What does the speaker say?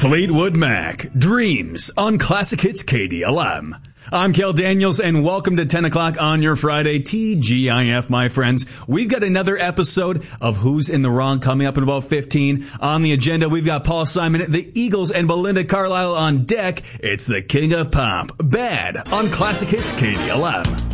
Fleetwood Mac, Dreams on Classic Hits KDLM. I'm Kel Daniels, and welcome to 10 o'clock on your Friday, TGIF, my friends. We've got another episode of Who's in the Wrong coming up in about 15. On the agenda, we've got Paul Simon, the Eagles, and Belinda Carlisle on deck. It's the King of Pop, Bad on Classic Hits KDLM.